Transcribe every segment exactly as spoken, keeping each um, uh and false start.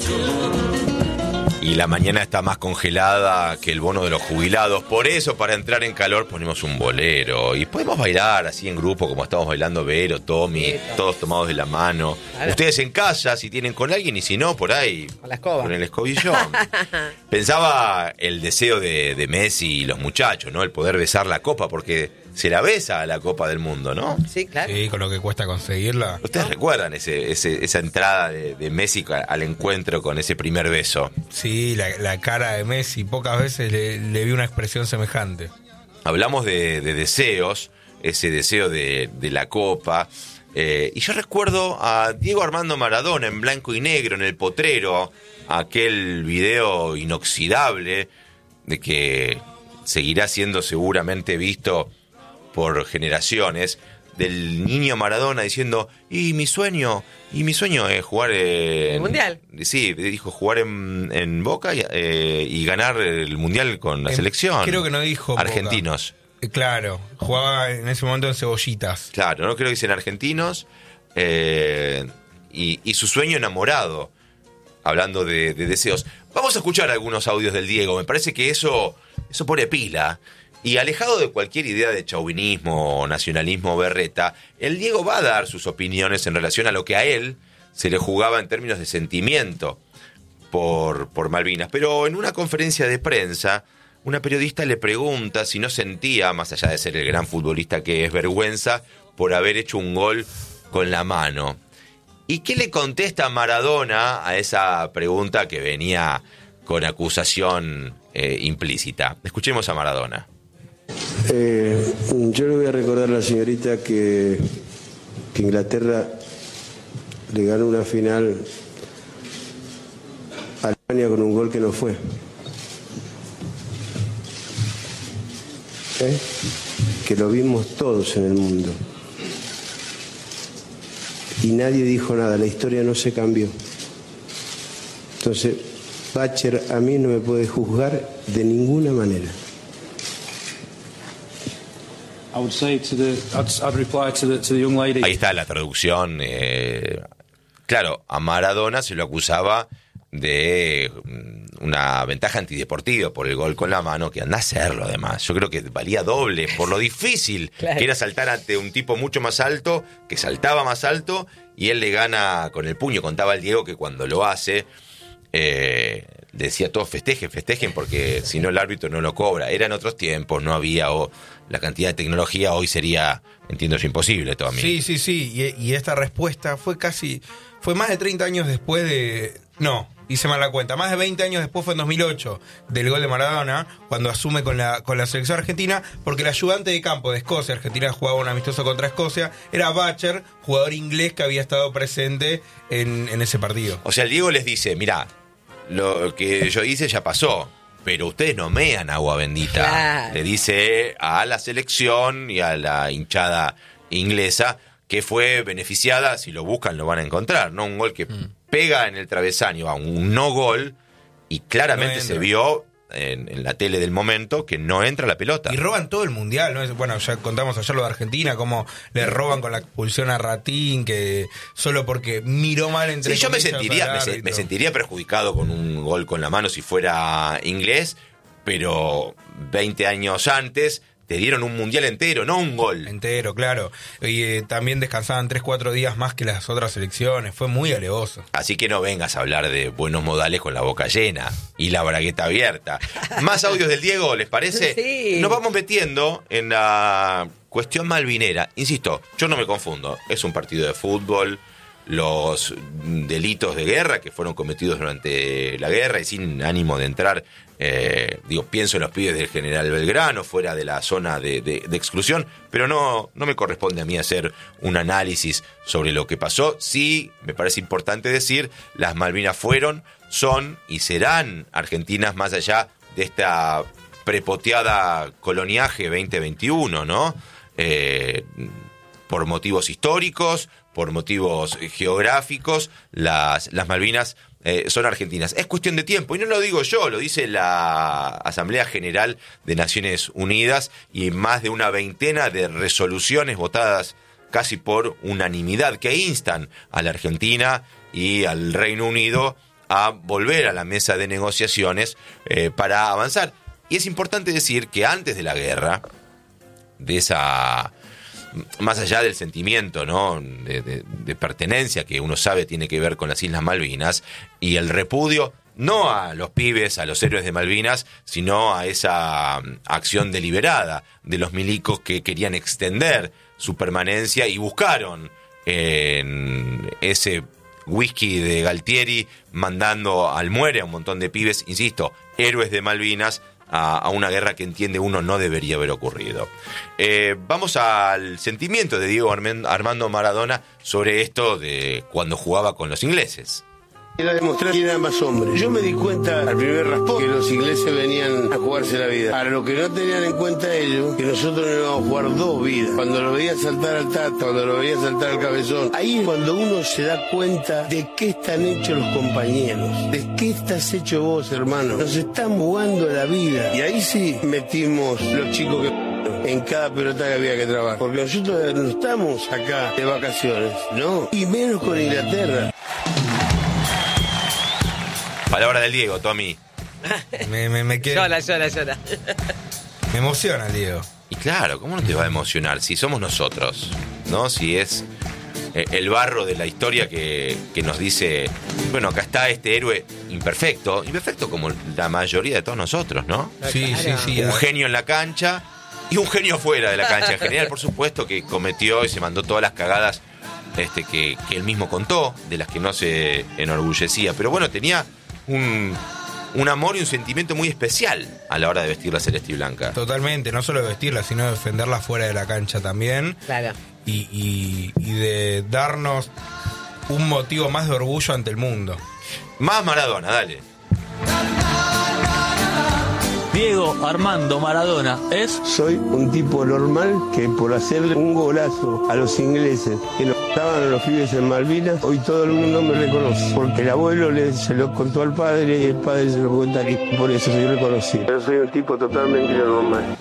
Y la mañana está más congelada que el bono de los jubilados. Por eso, para entrar en calor, ponemos un bolero. Y podemos bailar así en grupo, como estamos bailando Vero, Tommy, todos tomados de la mano. Claro. Ustedes en casa, si tienen con alguien, y si no, por ahí, con la escoba, con el escobillón. Pensaba el deseo de, de Messi y los muchachos, ¿no? El poder besar la copa, porque se la besa a la Copa del Mundo, ¿no? Sí, claro. Sí, con lo que cuesta conseguirla. ¿Ustedes recuerdan ese, ese, esa entrada de, de Messi al encuentro con ese primer beso? Sí, la, la cara de Messi, pocas veces le, le vi una expresión semejante. Hablamos de, de deseos, ese deseo de, de la Copa. Eh, y yo recuerdo a Diego Armando Maradona en blanco y negro, en El Potrero, aquel video inoxidable de que seguirá siendo seguramente visto por generaciones, del niño Maradona diciendo, y mi sueño, y mi sueño es jugar en... ¿El Mundial? Sí, dijo jugar en, en Boca y, eh, y ganar el Mundial con la en, selección. Creo que no dijo Argentinos. Boca. Claro, jugaba en ese momento en Cebollitas. Claro, no creo que dicen argentinos. Eh, y, y su sueño enamorado, hablando de, de deseos. Vamos a escuchar algunos audios del Diego, me parece que eso, eso pone pila. Y alejado de cualquier idea de chauvinismo o nacionalismo berreta, el Diego va a dar sus opiniones en relación a lo que a él se le jugaba en términos de sentimiento por, por Malvinas. Pero en una conferencia de prensa, una periodista le pregunta si no sentía, más allá de ser el gran futbolista que es, vergüenza por haber hecho un gol con la mano. ¿Y qué le contesta Maradona a esa pregunta que venía con acusación eh, implícita? Escuchemos a Maradona. Eh, yo le voy a recordar a la señorita que, que Inglaterra le ganó una final a Alemania con un gol que no fue. ¿Eh? Que lo vimos todos en el mundo. Y nadie dijo nada, la historia no se cambió. Entonces, Batcher a mí no me puede juzgar de ninguna manera. Ahí está la traducción. Eh, claro, a Maradona se lo acusaba de una ventaja antideportiva por el gol con la mano, que anda a hacerlo además. Yo creo que valía doble por lo difícil claro. que era saltar ante un tipo mucho más alto, que saltaba más alto, y él le gana con el puño. Contaba el Diego que cuando lo hace, eh, decía todos festejen, festejen, porque si no el árbitro no lo cobra. Eran otros tiempos, no había o la cantidad de tecnología, hoy sería, entiendo, es imposible todo a mí. Sí, sí, sí, y, y esta respuesta fue casi, fue más de treinta años después de, no, hice mal la cuenta, más de veinte años después, fue en dos mil ocho, del gol de Maradona, cuando asume con la, con la selección argentina, porque el ayudante de campo de Escocia, Argentina jugaba un amistoso contra Escocia, era Batcher, jugador inglés que había estado presente en, en ese partido. O sea, el Diego les dice, mirá, lo que yo hice ya pasó, pero ustedes no mean agua bendita. Claro. Le dice a la selección y a la hinchada inglesa que fue beneficiada, si lo buscan lo van a encontrar, ¿no? Un gol que mm. pega en el travesaño a un no gol y claramente no se vio en, en la tele del momento que no entra la pelota. Y roban todo el mundial, ¿no? Bueno, ya contamos ayer lo de Argentina, cómo le roban con la expulsión a Ratín, que solo porque miró mal entre sí, yo me sentiría, me, se, me sentiría perjudicado con un gol con la mano si fuera inglés, pero veinte años antes te dieron un mundial entero, no un gol. Entero, claro. Y eh, también descansaban tres, cuatro días más que las otras selecciones. Fue muy alevoso. Así que no vengas a hablar de buenos modales con la boca llena y la bragueta abierta. Más audios del Diego, ¿les parece? Sí. Nos vamos metiendo en la cuestión malvinera. Insisto, yo no me confundo. Es un partido de fútbol. Los delitos de guerra que fueron cometidos durante la guerra y sin ánimo de entrar, eh, digo, pienso en los pibes del general Belgrano, fuera de la zona de, de, de exclusión, pero no, no me corresponde a mí hacer un análisis sobre lo que pasó. Sí, me parece importante decir, las Malvinas fueron, son y serán argentinas más allá de esta prepoteada coloniaje veinte veintiuno, ¿no? Eh, por motivos históricos, por motivos geográficos, las, las Malvinas eh, son argentinas. Es cuestión de tiempo, y no lo digo yo, lo dice la Asamblea General de Naciones Unidas y más de una veintena de resoluciones votadas casi por unanimidad que instan a la Argentina y al Reino Unido a volver a la mesa de negociaciones eh, para avanzar. Y es importante decir que antes de la guerra, de esa, más allá del sentimiento, ¿no?, de, de, de pertenencia que uno sabe tiene que ver con las Islas Malvinas, y el repudio no a los pibes, a los héroes de Malvinas, sino a esa acción deliberada de los milicos que querían extender su permanencia y buscaron en ese whisky de Galtieri mandando al muere a un montón de pibes, insisto, héroes de Malvinas, a, a una guerra que entiende uno no debería haber ocurrido. Eh, vamos al sentimiento de Diego Armando Maradona sobre esto de cuando jugaba con los ingleses. Era demostrar quién era más hombre. Yo me di cuenta al primer raspón que los ingleses venían a jugarse la vida. Para lo que no tenían en cuenta ellos, que nosotros no íbamos a jugar dos vidas. Cuando lo veía saltar al Tata, cuando lo veía saltar al Cabezón. Ahí es cuando uno se da cuenta de qué están hechos los compañeros. De qué estás hecho vos, hermano. Nos están jugando la vida. Y ahí sí metimos los chicos que... en cada pelota que había que trabajar. Porque nosotros no estamos acá de vacaciones, ¿no? Y menos con Inglaterra. Palabra del Diego, Tommy. me, me, me quedo... Llora, llora, llora. Me emociona el Diego. Y claro, ¿cómo no te va a emocionar? Si somos nosotros, ¿no? Si es eh, el barro de la historia que, que nos dice, bueno, acá está este héroe imperfecto, imperfecto como la mayoría de todos nosotros, ¿no? Sí, Claro. sí, sí. Un genio en la cancha y un genio fuera de la cancha. En general, por supuesto, que cometió y se mandó todas las cagadas este, que, que él mismo contó, de las que no se enorgullecía. Pero bueno, tenía un, un amor y un sentimiento muy especial a la hora de vestir la celeste y blanca. Totalmente, no solo de vestirla, sino de defenderla fuera de la cancha también. Claro. Y, y, y de darnos un motivo más de orgullo ante el mundo. Más Maradona, dale. Diego Armando Maradona es... Soy un tipo normal que por hacerle un golazo a los ingleses que nos estaban a los pibes en Malvinas, hoy todo el mundo me reconoce. Porque el abuelo le, se lo contó al padre y el padre se lo cuenta a mí. Por eso soy reconocido. Yo soy un tipo totalmente normal.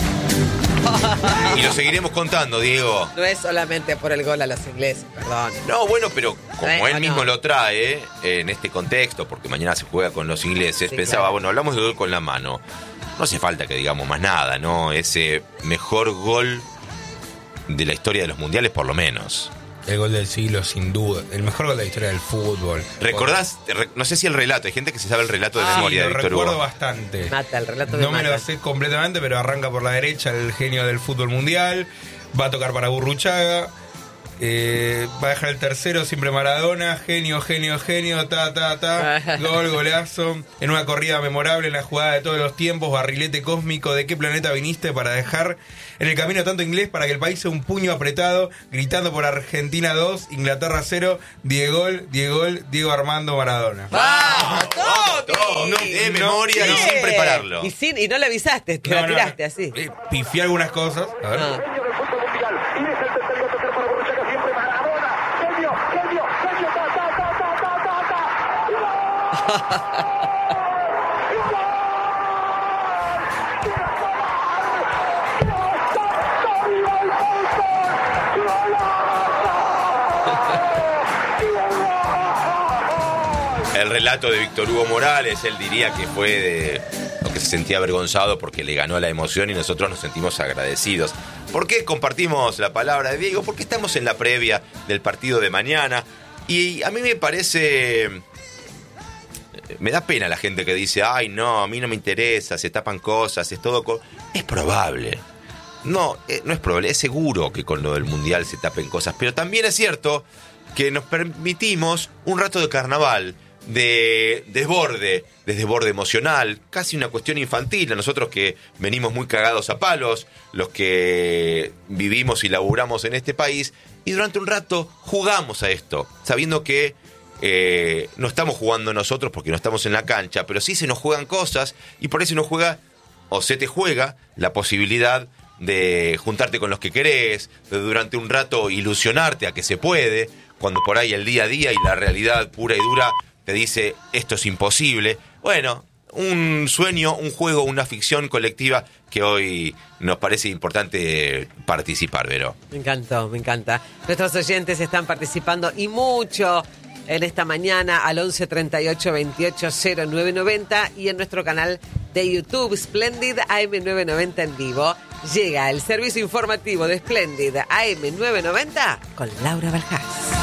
Y lo seguiremos contando, Diego. No es solamente por el gol a los ingleses, perdón. No, bueno, pero como Eh, él no. mismo lo trae eh, en este contexto, porque mañana se juega con los ingleses, Sí, pensaba, claro. bueno, hablamos de gol con la mano. No hace falta que digamos más nada, ¿no? Ese mejor gol de la historia de los mundiales, por lo menos. El gol del siglo, sin duda. El mejor gol de la historia del fútbol. ¿Recordás? Re- no sé si el relato, hay gente que se sabe el relato de Ah, memoria Sí, de lo Víctor recuerdo Hugo. bastante. Mata, el relato de No me Mata. lo sé completamente, pero arranca por la derecha el genio del fútbol mundial. Va a tocar para Burruchaga. Eh, va a dejar el tercero, siempre Maradona. Genio, genio, genio. Ta, ta, ta. Gol, golazo. En una corrida memorable, en la jugada de todos los tiempos. Barrilete cósmico. ¿De qué planeta viniste para dejar en el camino tanto inglés para que el país sea un puño apretado? Gritando por Argentina dos, Inglaterra cero. Diego, Diego, Diego Armando Maradona. ¡Vamos, Todo, Tommy! no, de memoria y Bien. sin prepararlo. Y, sin, y no le avisaste, te No, la no, tiraste así. eh, pifié algunas cosas. A ver. Ah. El relato de Víctor Hugo Morales, él diría que fue de lo que se sentía avergonzado porque le ganó la emoción y nosotros nos sentimos agradecidos. ¿Por qué compartimos la palabra de Diego? Porque estamos en la previa del partido de mañana y a mí me parece... Me da pena la gente que dice, ay no, a mí no me interesa, se tapan cosas, es todo... Co-". Es probable. No, eh, no es probable, es seguro que con lo del Mundial se tapen cosas, pero también es cierto que nos permitimos un rato de carnaval, de desborde, de desborde emocional, casi una cuestión infantil, a nosotros que venimos muy cagados a palos, los que vivimos y laburamos en este país, y durante un rato jugamos a esto, sabiendo que eh, no estamos jugando nosotros porque no estamos en la cancha, pero sí se nos juegan cosas, y por eso nos juega, o se te juega, la posibilidad de juntarte con los que querés, de durante un rato ilusionarte a que se puede, cuando por ahí el día a día y la realidad pura y dura te dice esto es imposible. Bueno, un sueño, un juego, una ficción colectiva que hoy nos parece importante participar, Vero. Me encantó, me encanta. Nuestros oyentes están participando y mucho. en esta mañana al once treinta y ocho veintiocho cero nueve noventa y en nuestro canal de YouTube Splendid A M novecientos noventa en vivo. Llega el servicio informativo de Splendid A M novecientos noventa con Laura Baljás.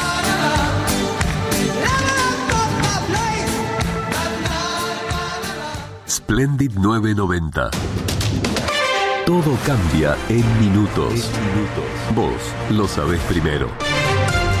Splendid novecientos noventa. Todo cambia en minutos. Vos lo sabés primero.